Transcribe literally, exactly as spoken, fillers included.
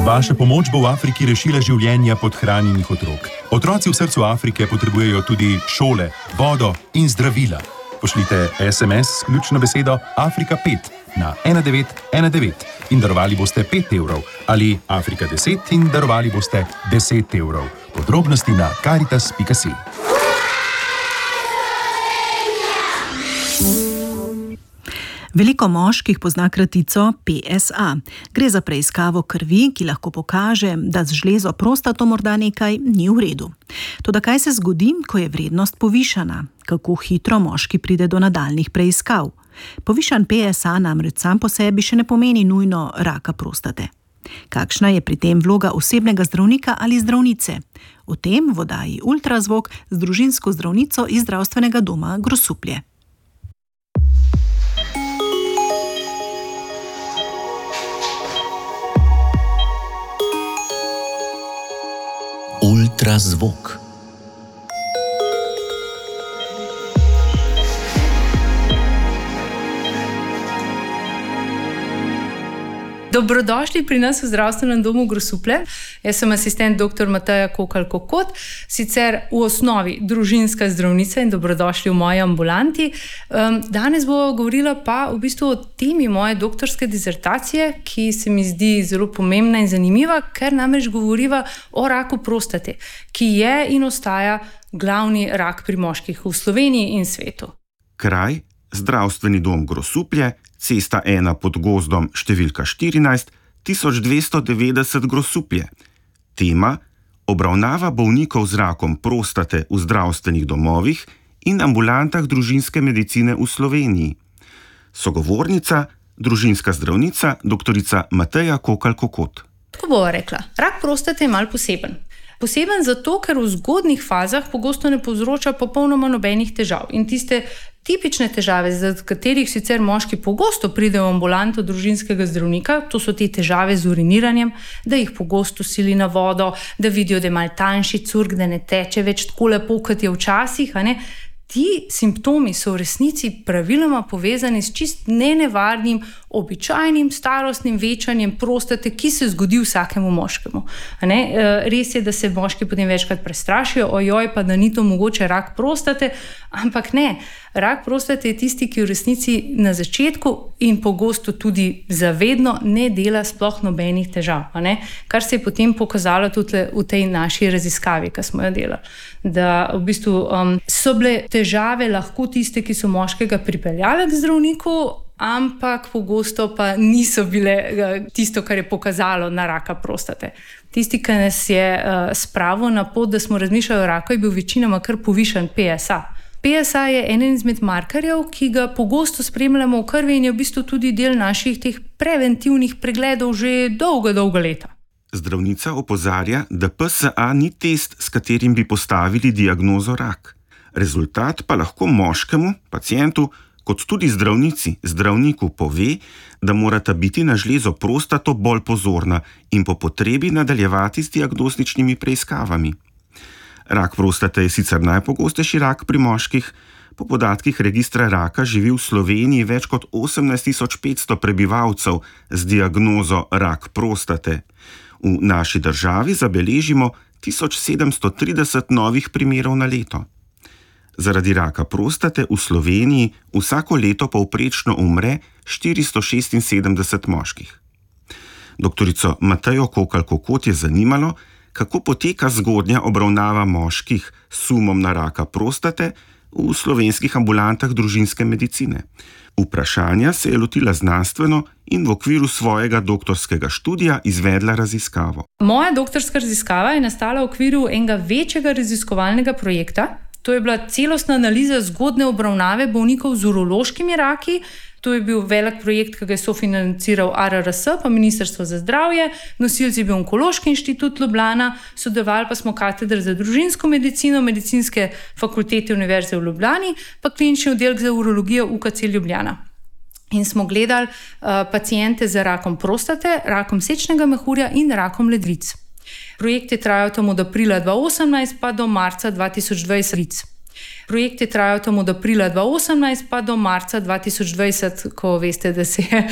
Vaša pomoč bo v Afriki rešila življenja podhranjenih otrok. Otroci v srcu Afrike potrebujejo tudi šole, vodo in zdravila. Pošljite es em es s ključno besedo Afrika pet na ena devet ena devet in darovali boste pet evrov ali Afrika deset in darovali boste deset evrov. Podrobnosti na karitas pika si. Veliko moških pozna kratico pe es a. Gre za preiskavo krvi, ki lahko pokaže, da z žlezo prostato morda nekaj ni v redu. Toda kaj se zgodi, ko je vrednost povišana? Kako hitro moški pride do nadaljnih preiskav? Povišan pe es a namreč sam po sebi še ne pomeni nujno raka prostate. Kakšna je pri tem vloga osebnega zdravnika ali zdravnice? O tem v oddaji Ultrazvok z družinsko zdravnico iz zdravstvenega doma Grosuplje. Ultrazvok. Dobrodošli pri nas v zdravstvenem domu Grosuplje. Jaz sem asistent doktor Mateja Kokalj-Kokot, sicer v osnovi družinska zdravnica in dobrodošli v moji ambulanti. Danes bomo govorila pa v bistvu o temi moje doktorske dizertacije, ki se mi zdi zelo pomembna in zanimiva, ker namreč govoriva o raku prostate, ki je in ostaja glavni rak pri moških v Sloveniji in svetu. Kraj, zdravstveni dom Grosuplje, cesta ena pod gozdom, številka štirinajst, tisoč dvesto devetdeset Grosuplje. Tema: obravnava bolnikov z rakom prostate v zdravstvenih domovih in ambulantah družinske medicine v Sloveniji. Sogovornica, družinska zdravnica, doktorica Mateja Kokalj-Kokot. Tako bova rekla, rak prostate je malo poseben. Poseben zato, ker v zgodnjih fazah pogosto ne povzroča popolnoma nobenih težav. In tiste tipične težave, zaradi katerih sicer moški pogosto pridejo v ambulanto družinskega zdravnika, to so te težave z uriniranjem, da jih pogosto sili na vodo, da vidijo, da je malo tanjši curk, da ne teče več tako lepo, kot je včasih, a ne? Ti simptomi so v resnici praviloma povezani s čist nenevarnim, običajnim starostnim večanjem prostate, ki se zgodi vsakemu moškemu. A ne? Res je, da se moški potem večkrat prestrašijo, ojoj, pa da ni to mogoče rak prostate, ampak ne. Rak prostate je tisti, ki v resnici na začetku in pogosto tudi zavedno ne dela sploh nobenih težav, a ne? Kar se je potem pokazalo tudi v tej naši raziskavi, ki smo jo delali. Da v bistvu um, so bile težave lahko tiste, ki so moškega pripeljale k zdravniku, ampak pogosto pa niso bile tisto, kar je pokazalo na raka prostate. Tisti, ki nas je uh, spravil na pot, da smo razmišljali o raku, je bil večinoma kar povišan pe es a. pe es a je eden izmed markerjev, ki ga pogosto spremljamo v krvi in je v bistvu tudi del naših teh preventivnih pregledov že dolga, dolga leta. Zdravnica opozarja, da pe es a ni test, s katerim bi postavili diagnozo rak. Rezultat pa lahko moškemu, pacientu, kot tudi zdravnici, zdravniku pove, da morata biti na žlezo prostato bolj pozorna in po potrebi nadaljevati s diagnostičnimi preiskavami. Rak prostate je sicer najpogostejši rak pri moških. Po podatkih registra raka živi v Sloveniji več kot osemnajst tisoč petsto prebivalcev z diagnozo rak prostate. V naši državi zabeležimo tisoč sedemsto trideset novih primerov na leto. Zaradi raka prostate v Sloveniji vsako leto povprečno umre štiristo šestinsedemdeset moških. Doktorico Matejo Kokalj-Kokot je zanimalo, kako poteka zgodnja obravnava moških s sumom na raka prostate v slovenskih ambulantah družinske medicine. Vprašanja se je lotila znanstveno in v okviru svojega doktorskega študija izvedla raziskavo. Moja doktorska raziskava je nastala v okviru enega večjega raziskovalnega projekta. To je bila celostna analiza zgodnje obravnave bolnikov z urološkimi raki. To je bil velik projekt, ki ga je sofinanciral a er er es, pa Ministrstvo za zdravje, nosilci je bil Onkološki inštitut Ljubljana, sodelovali pa smo katedra za družinsko medicino, medicinske fakultete Univerze v Ljubljani, pa klinični oddelek za urologijo u ka ce Ljubljana. In smo gledali uh, paciente z rakom prostate, rakom sečnega mehurja in rakom ledvic. Projekt je trajal tam od aprila dva tisoč osemnajst pa do marca dva tisoč dvajset. Projekt je trajal tam od aprila dva tisoč osemnajst pa do marca dva tisoč dvajset, ko veste, da se je